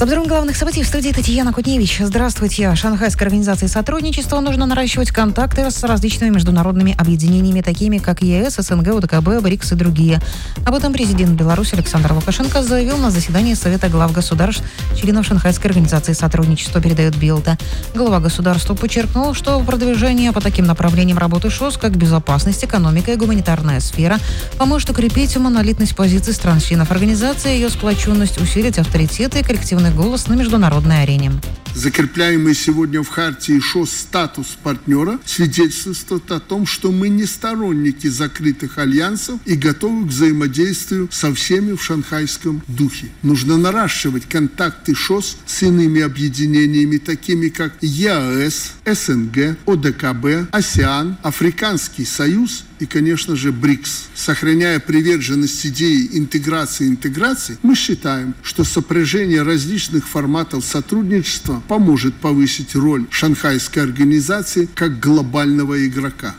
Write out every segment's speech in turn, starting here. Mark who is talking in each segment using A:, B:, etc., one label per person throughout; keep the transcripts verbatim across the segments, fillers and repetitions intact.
A: С обзором главных событий в студии Татьяна Кутневич. Здравствуйте. Шанхайской организации сотрудничества нужно наращивать контакты с различными международными объединениями, такими как ЕС, СНГ, ОДКБ, БРИКС и другие. Об этом президент Беларуси Александр Лукашенко заявил на заседании Совета глав государств, членов Шанхайской организации сотрудничества, передает Билд. Глава государства подчеркнул, что продвижение по таким направлениям работы ШОС, как безопасность, экономика и гуманитарная сфера, поможет укрепить монолитность позиций стран-членов организации, ее сплоченность, усилить авторитет и коллективный голос на международной арене.
B: Закрепляемый сегодня в Хартии ШОС статус партнера свидетельствует о том, что мы не сторонники закрытых альянсов и готовы к взаимодействию со всеми в шанхайском духе. Нужно наращивать контакты ШОС с иными объединениями, такими как ЕАЭС, СНГ, ОДКБ, АСЕАН, Африканский союз и, конечно же, БРИКС. Сохраняя приверженность идеи интеграции интеграции, мы считаем, что сопряжение различных форматов сотрудничества поможет повысить роль Шанхайской организации как глобального игрока.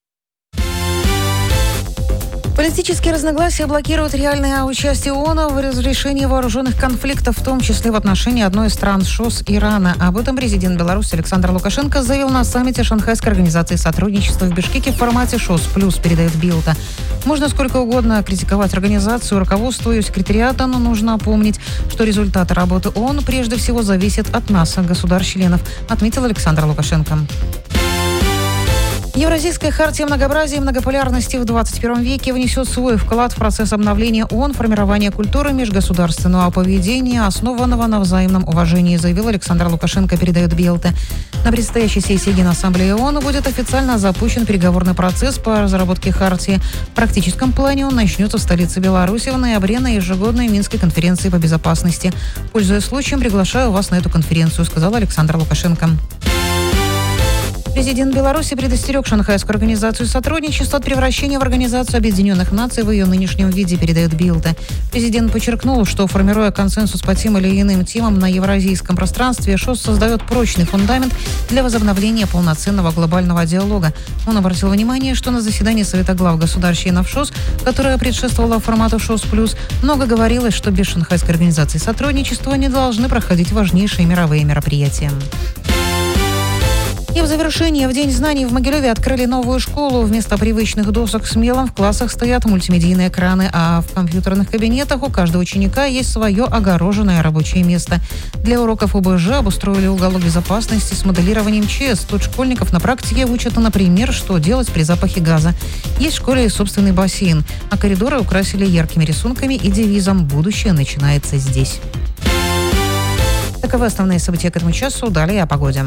A: Политические разногласия блокируют реальное участие ООН в разрешении вооруженных конфликтов, в том числе в отношении одной из стран ШОС Ирана. Об этом президент Беларуси Александр Лукашенко заявил на саммите Шанхайской организации сотрудничества в Бишкеке в формате ШОС плюс, передает Билд. Можно сколько угодно критиковать организацию, руководство и секретариата, но нужно помнить, что результаты работы ООН прежде всего зависят от нас, государств-членов, отметил Александр Лукашенко. Евразийская хартия многообразия и многополярности в двадцать первом веке внесет свой вклад в процесс обновления ООН, формирования культуры межгосударственного поведения, основанного на взаимном уважении, заявил Александр Лукашенко, передает Билд. На предстоящей сессии Генассамблеи ООН будет официально запущен переговорный процесс по разработке хартии. В практическом плане он начнется в столице Беларуси в ноябре на ежегодной Минской конференции по безопасности. Пользуясь случаем, приглашаю вас на эту конференцию, сказал Александр Лукашенко. Президент Беларуси предостерег Шанхайскую организацию сотрудничества от превращения в Организацию Объединенных Наций в ее нынешнем виде, передает Билд. Президент подчеркнул, что, формируя консенсус по тем или иным темам на евразийском пространстве, ШОС создает прочный фундамент для возобновления полноценного глобального диалога. Он обратил внимание, что на заседании Совета глав государств-членов ШОС, которое предшествовало формату ШОС плюс, много говорилось, что без Шанхайской организации сотрудничества не должны проходить важнейшие мировые мероприятия. И в завершение, в День знаний в Могилеве открыли новую школу. Вместо привычных досок с мелом в классах стоят мультимедийные экраны, а в компьютерных кабинетах у каждого ученика есть свое огороженное рабочее место. Для уроков ОБЖ обустроили уголок безопасности с моделированием ЧС. Тут школьников на практике учат, например, что делать при запахе газа. Есть в школе и собственный бассейн, а коридоры украсили яркими рисунками и девизом «Будущее начинается здесь». Таковы основные события к этому часу. Далее о погоде.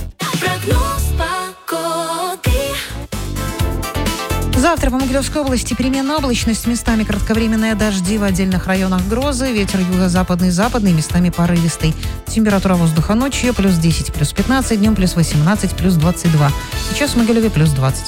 A: Завтра по Могилевской области переменная облачность, местами кратковременные дожди, в отдельных районах грозы, ветер юго-западный, западный, местами порывистый. Температура воздуха ночью плюс десять, плюс пятнадцать, днем плюс восемнадцать, плюс двадцать два. Сейчас в Могилеве плюс двадцать.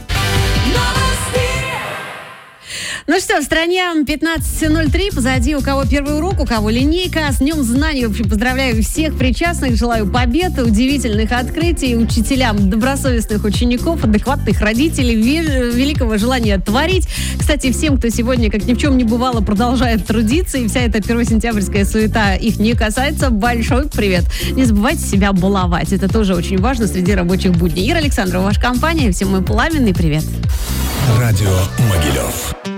C: Ну что, в стране пятнадцать ноль три, позади у кого первый урок, у кого линейка. С Днем знаний, в общем, поздравляю всех причастных, желаю побед, удивительных открытий, учителям, добросовестных учеников, адекватных родителей, великого желания творить. Кстати, всем, кто сегодня, как ни в чем не бывало, продолжает трудиться, и вся эта первосентябрьская суета их не касается, большой привет. Не забывайте себя баловать, это тоже очень важно среди рабочих будней. Ира Александрова, ваша компания, всем мой пламенный привет.
D: Радио Могилев.